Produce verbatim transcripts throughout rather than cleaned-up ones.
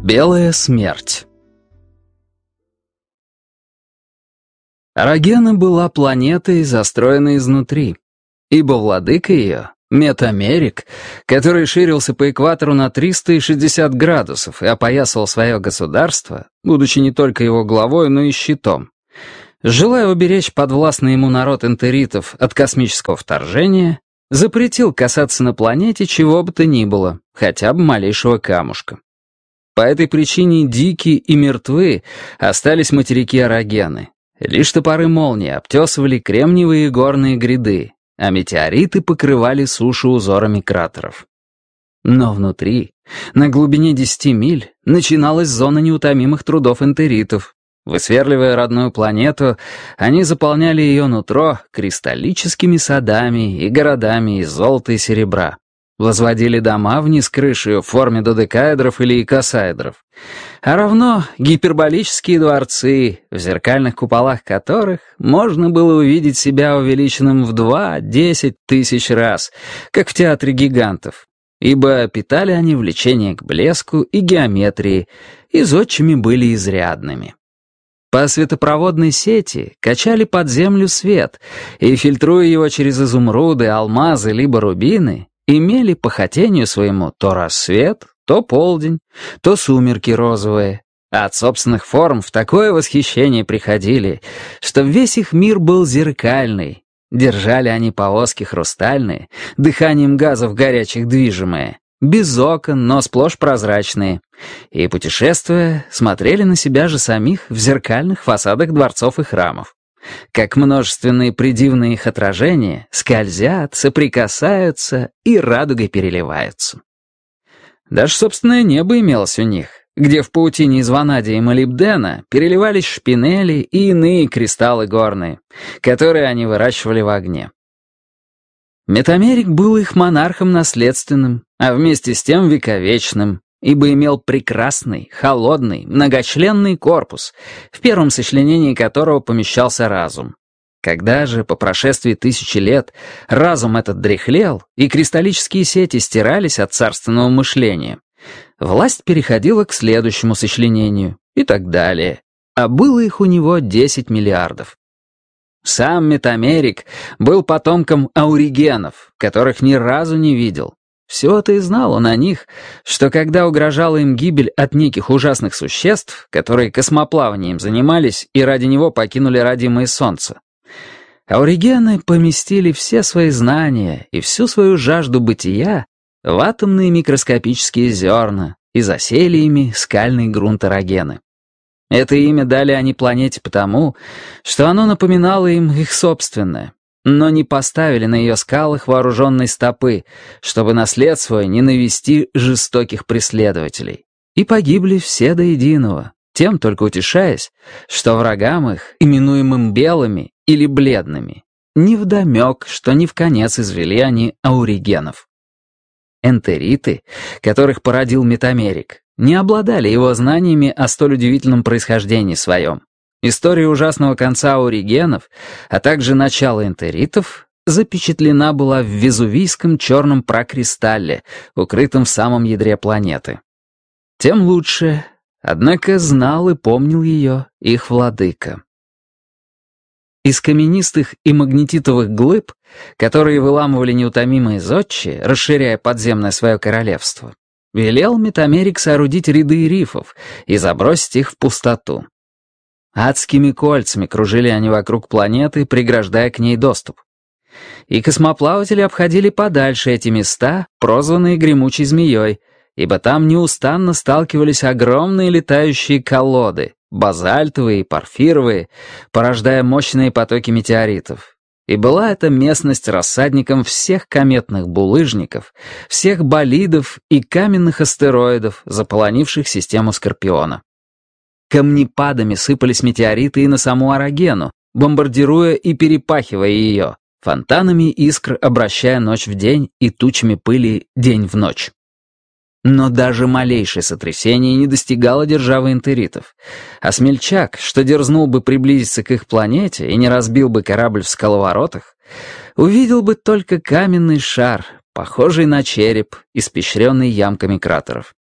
Белая смерть. Арагена была планетой, застроенной изнутри, ибо владыка ее, Метамерик, который ширился по экватору на триста шестьдесят градусов и опоясывал свое государство, будучи не только его главой, но и щитом, желая уберечь подвластный ему народ энтеритов от космического вторжения, запретил касаться на планете чего бы то ни было, хотя бы малейшего камушка. По этой причине дикие и мертвы остались материки Арагены. Лишь топоры молнии обтесывали кремниевые горные гряды, а метеориты покрывали сушу узорами кратеров. Но внутри, на глубине десяти миль, начиналась зона неутомимых трудов энтеритов. Высверливая родную планету, они заполняли ее нутро кристаллическими садами и городами из золота и серебра. Возводили дома вниз крыши в форме додекаэдров или икосаэдров, а равно гиперболические дворцы, в зеркальных куполах которых можно было увидеть себя увеличенным в два-десять тысяч раз, как в театре гигантов, ибо питали они влечение к блеску и геометрии, и зодчими были изрядными. По светопроводной сети качали под землю свет, и, фильтруя его через изумруды, алмазы либо рубины, имели по хотению своему то рассвет, то полдень, то сумерки розовые, а от собственных форм в такое восхищение приходили, что весь их мир был зеркальный. Держали они повозки хрустальные, дыханием газов горячих движимые, без окон, но сплошь прозрачные, и, путешествуя, смотрели на себя же самих в зеркальных фасадах дворцов и храмов. Как множественные придивные их отражения скользят, соприкасаются и радугой переливаются. Даже собственное небо имелось у них, где в паутине из ванадия и молибдена переливались шпинели и иные кристаллы горные, которые они выращивали в огне. Метамерик был их монархом наследственным, а вместе с тем вековечным, ибо имел прекрасный, холодный, многочленный корпус, в первом сочленении которого помещался разум. Когда же, по прошествии тысячи лет, разум этот дряхлел, и кристаллические сети стирались от царственного мышления, власть переходила к следующему сочленению, и так далее, а было их у него десять миллиардов. Сам Метамерик был потомком ауригенов, которых ни разу не видел. Всего-то и знал он о них, что когда угрожала им гибель от неких ужасных существ, которые космоплаванием занимались и ради него покинули родимое солнце, ауригены поместили все свои знания и всю свою жажду бытия в атомные микроскопические зерна и засеяли ими скальный грунт Арагены. Это имя дали они планете потому, что оно напоминало им их собственное, но не поставили на ее скалах вооруженной стопы, чтобы на след свой не навести жестоких преследователей. И погибли все до единого, тем только утешаясь, что врагам их, именуемым белыми или бледными, невдомек, что не вконец извели они ауригенов. Энтериты, которых породил Метамерик, не обладали его знаниями о столь удивительном происхождении своем. История ужасного конца ауригенов, а также начала энтеритов, запечатлена была в везувийском черном пракристалле, укрытом в самом ядре планеты. Тем лучше, однако знал и помнил ее их владыка. Из каменистых и магнетитовых глыб, которые выламывали неутомимые зодчие, расширяя подземное свое королевство, велел Метамерик соорудить ряды рифов и забросить их в пустоту. Адскими кольцами кружили они вокруг планеты, преграждая к ней доступ. И космоплаватели обходили подальше эти места, прозванные гремучей змеей, ибо там неустанно сталкивались огромные летающие колоды, базальтовые и порфировые, порождая мощные потоки метеоритов. И была эта местность рассадником всех кометных булыжников, всех болидов и каменных астероидов, заполонивших систему Скорпиона. Камнепадами сыпались метеориты и на саму Арагену, бомбардируя и перепахивая ее, фонтанами искр обращая ночь в день и тучами пыли день в ночь. Но даже малейшее сотрясение не достигало державы энтеритов, а смельчак, что дерзнул бы приблизиться к их планете и не разбил бы корабль в скаловоротах, увидел бы только каменный шар, похожий на череп, испещренный ямками кратеров.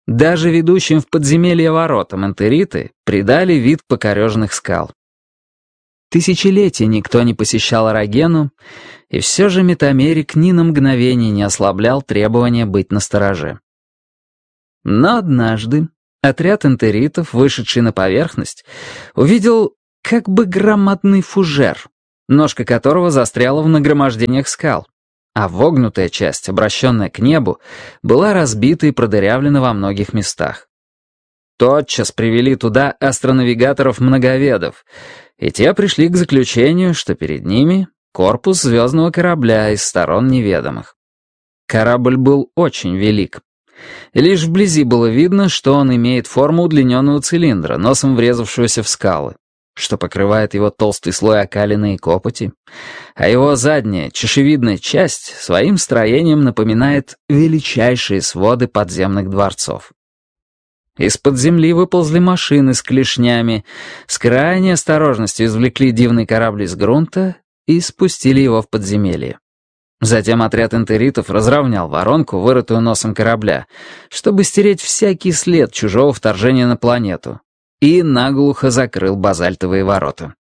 Даже ведущим в подземелье воротам энтериты придали вид покореженных скал. Тысячелетия никто не посещал Эрогену, и все же Метамерик ни на мгновение не ослаблял требования быть настороже. Но однажды отряд энтеритов, вышедший на поверхность, увидел как бы громадный фужер, ножка которого застряла в нагромождениях скал, а вогнутая часть, обращенная к небу, была разбита и продырявлена во многих местах. Тотчас привели туда астронавигаторов-многоведов, и те пришли к заключению, что перед ними корпус звездного корабля из сторон неведомых. Корабль был очень велик. Лишь вблизи было видно, что он имеет форму удлиненного цилиндра, носом врезавшегося в скалы, что покрывает его толстый слой окалины и копоти, а его задняя, чашевидная часть своим строением напоминает величайшие своды подземных дворцов. Из-под земли выползли машины с клешнями, с крайней осторожностью извлекли дивный корабль из грунта и спустили его в подземелье. Затем отряд энтеритов разровнял воронку, вырытую носом корабля, чтобы стереть всякий след чужого вторжения на планету, и наглухо закрыл базальтовые ворота.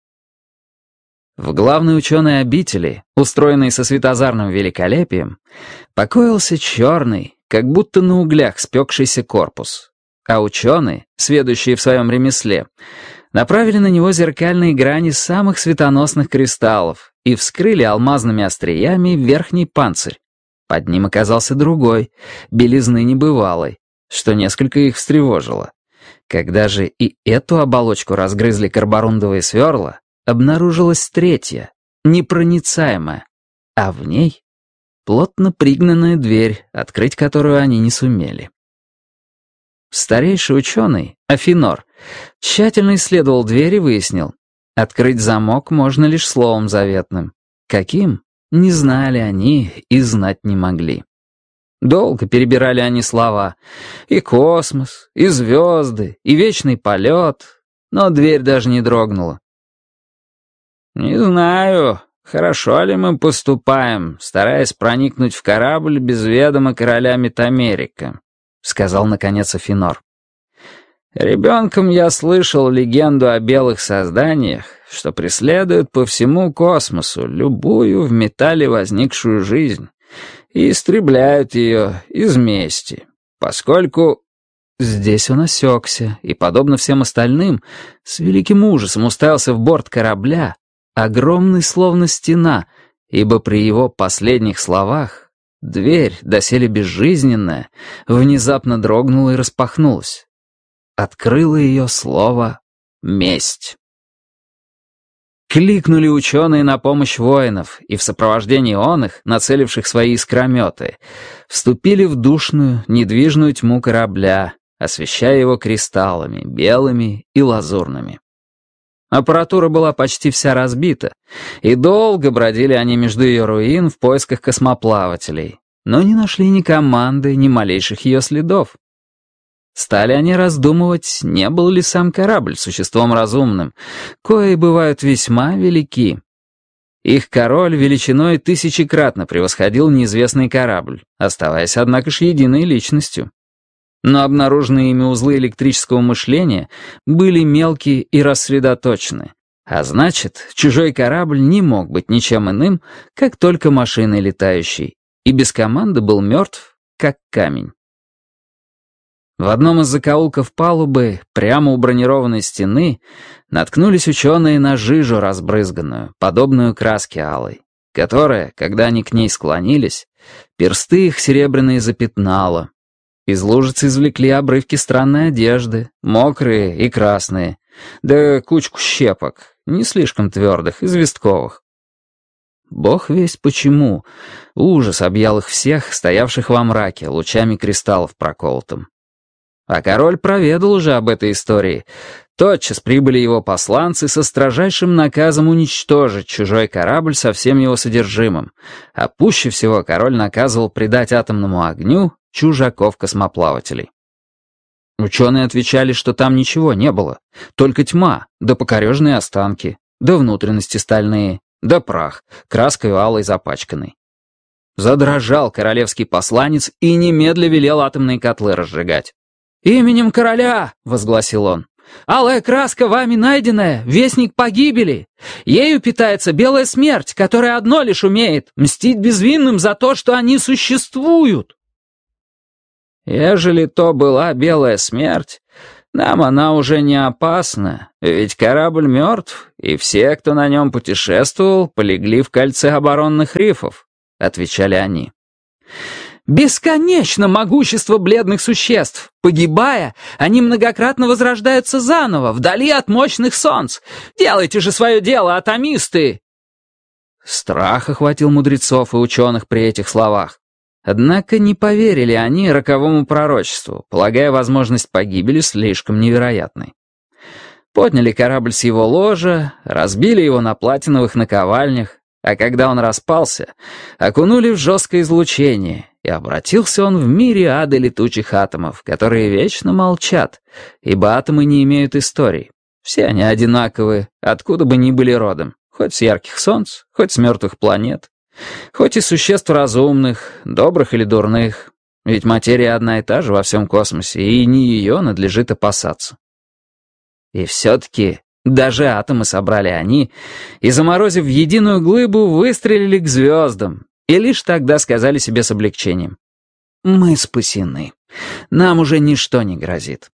В главной ученой обители, устроенной со светозарным великолепием, покоился черный, как будто на углях спекшийся корпус, а ученые, сведущие в своем ремесле, направили на него зеркальные грани самых светоносных кристаллов и вскрыли алмазными остриями верхний панцирь. Под ним оказался другой, белизны небывалой, что несколько их встревожило. Когда же и эту оболочку разгрызли карборундовые сверла, обнаружилась третья, непроницаемая, а в ней плотно пригнанная дверь, открыть которую они не сумели. Старейший ученый, Афинор, тщательно исследовал дверь и выяснил, открыть замок можно лишь словом заветным. Каким? Не знали они и знать не могли. Долго перебирали они слова. И космос, и звезды, и вечный полет, но дверь даже не дрогнула. «Не знаю, хорошо ли мы поступаем, стараясь проникнуть в корабль без ведома короля Метамерика», — сказал, наконец, Афинор. «Ребенком я слышал легенду о белых созданиях, что преследуют по всему космосу любую в металле возникшую жизнь и истребляют ее из мести, поскольку...» Здесь он осекся и, подобно всем остальным, с великим ужасом уставился в борт корабля, огромный словно стена, ибо при его последних словах дверь, доселе безжизненная, внезапно дрогнула и распахнулась. Открыло ее слово «месть». Кликнули ученые на помощь воинов, и в сопровождении оных, нацеливших свои искрометы, вступили в душную, недвижную тьму корабля, освещая его кристаллами, белыми и лазурными. Аппаратура была почти вся разбита, и долго бродили они между ее руин в поисках космоплавателей, но не нашли ни команды, ни малейших ее следов. Стали они раздумывать, не был ли сам корабль существом разумным, кои бывают весьма велики. Их король величиной тысячекратно превосходил неизвестный корабль, оставаясь, однако ж, единой личностью. Но обнаруженные ими узлы электрического мышления были мелкие и рассредоточены, а значит, чужой корабль не мог быть ничем иным, как только машиной летающей, и без команды был мертв, как камень. В одном из закоулков палубы, прямо у бронированной стены, наткнулись ученые на жижу разбрызганную, подобную краске алой, которая, когда они к ней склонились, персты их серебряные запятнала. Из лужицы извлекли обрывки странной одежды, мокрые и красные, да кучку щепок, не слишком твердых, известковых. Бог весть почему, ужас объял их всех, стоявших во мраке, лучами кристаллов проколотым. А король проведал уже об этой истории. Тотчас прибыли его посланцы со строжайшим наказом уничтожить чужой корабль со всем его содержимым, а пуще всего король наказывал предать атомному огню чужаков-космоплавателей. Ученые отвечали, что там ничего не было, только тьма, да покорежные останки, да внутренности стальные, да прах, краской алой запачканный. Задрожал королевский посланец и немедля велел атомные котлы разжигать. «Именем короля!» — возгласил он. «Алая краска, вами найденная, вестник погибели. Ею питается белая смерть, которая одно лишь умеет — мстить безвинным за то, что они существуют». Ежели то была белая смерть, нам она уже не опасна, ведь корабль мертв, и все, кто на нем путешествовал, полегли в кольце оборонных рифов, — отвечали они. «Бесконечно могущество бледных существ. Погибая, они многократно возрождаются заново, вдали от мощных солнц. Делайте же свое дело, атомисты!» Страх охватил мудрецов и ученых при этих словах. Однако не поверили они роковому пророчеству, полагая возможность погибели слишком невероятной. Подняли корабль с его ложа, разбили его на платиновых наковальнях, а когда он распался, окунули в жесткое излучение, и обратился он в мириады летучих атомов, которые вечно молчат, ибо атомы не имеют историй. Все они одинаковы, откуда бы ни были родом, хоть с ярких солнц, хоть с мертвых планет, хоть и существ разумных, добрых или дурных, ведь материя одна и та же во всем космосе, и не ее надлежит опасаться. И все-таки даже атомы собрали они, и, заморозив в единую глыбу, выстрелили к звездам, и лишь тогда сказали себе с облегчением: «Мы спасены, нам уже ничто не грозит».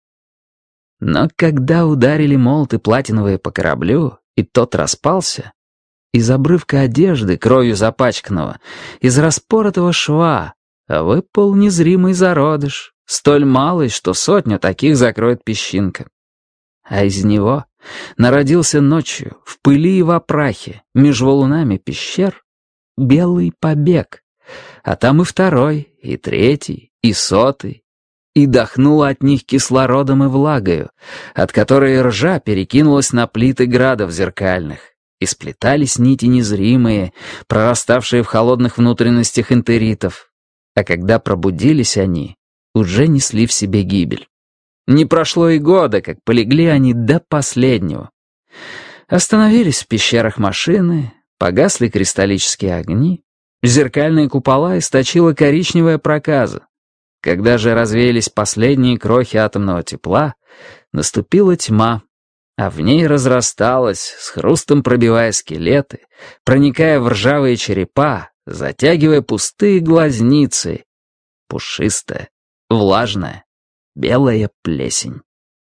Но когда ударили молоты платиновые по кораблю, и тот распался, из обрывка одежды, кровью запачканного, из распоротого шва, выпал незримый зародыш, столь малый, что сотню таких закроет песчинка. А из него народился ночью, в пыли и в опрахе, меж валунами пещер, белый побег, а там и второй, и третий, и сотый, и дохнуло от них кислородом и влагою, от которой ржа перекинулась на плиты градов зеркальных, и сплетались нити незримые, прораставшие в холодных внутренностях энтеритов, а когда пробудились они, уже несли в себе гибель. Не прошло и года, как полегли они до последнего. Остановились в пещерах машины, погасли кристаллические огни, зеркальные купола источила коричневая проказа. Когда же развеялись последние крохи атомного тепла, наступила тьма, а в ней разрасталась, с хрустом пробивая скелеты, проникая в ржавые черепа, затягивая пустые глазницы, пушистая, влажная, белая плесень.